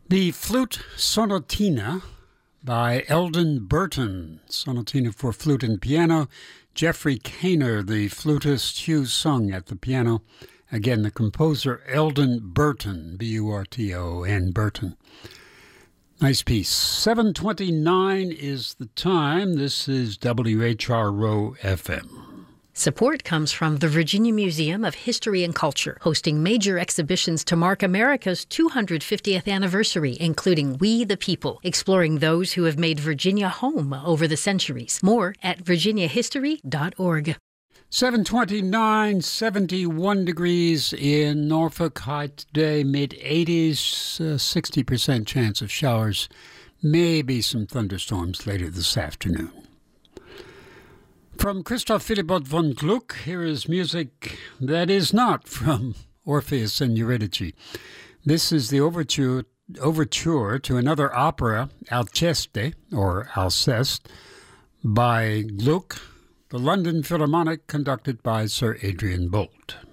The Flute Sonatina by Eldon Burton, Sonatina for flute and piano. Jeffrey Kaner, the flutist, Hugh Sung at the piano. Again, the composer Eldon Burton, B-U-R-T-O-N, Burton. Nice piece. 7:29 is the time. This is WHRO FM. Support comes from the Virginia Museum of History and Culture, hosting major exhibitions to mark America's 250th anniversary, including We the People, exploring those who have made Virginia home over the centuries. More at virginiahistory.org. 7:29, 71 degrees in Norfolk. High today, mid-80s, 60% chance of showers. Maybe some thunderstorms later this afternoon. From Christoph Philippot von Gluck, here is music that is not from Orpheus and Eurydice. This is the overture to another opera, Alceste, or Alceste, by Gluck, the London Philharmonic, conducted by Sir Adrian Boult.